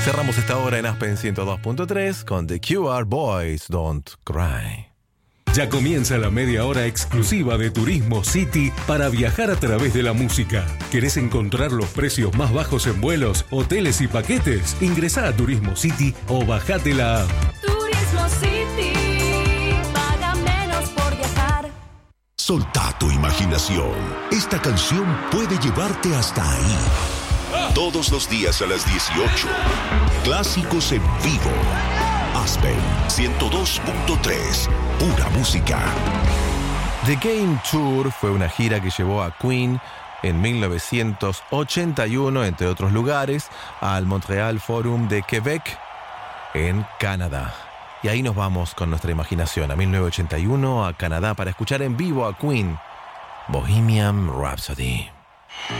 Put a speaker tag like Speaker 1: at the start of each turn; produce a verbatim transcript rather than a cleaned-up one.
Speaker 1: Cerramos esta hora en Aspen ciento dos punto tres con The Q R Boys Don't Cry.
Speaker 2: Ya comienza la media hora exclusiva de Turismo City para viajar a través de la música. ¿Querés encontrar los precios más bajos en vuelos, hoteles y paquetes? Ingresá a Turismo City o bajate la app.
Speaker 3: Turismo City, paga menos por viajar.
Speaker 4: Soltá tu imaginación. Esta canción puede llevarte hasta ahí. Todos los días a las dieciocho. Clásicos en vivo. Aspen ciento dos punto tres. Pura música.
Speaker 1: The Game Tour fue una gira que llevó a Queen en mil novecientos ochenta y uno, entre otros lugares, al Montreal Forum de Quebec, en Canadá. Y ahí nos vamos con nuestra imaginación a mil novecientos ochenta y uno, a Canadá, para escuchar en vivo a Queen, Bohemian Rhapsody.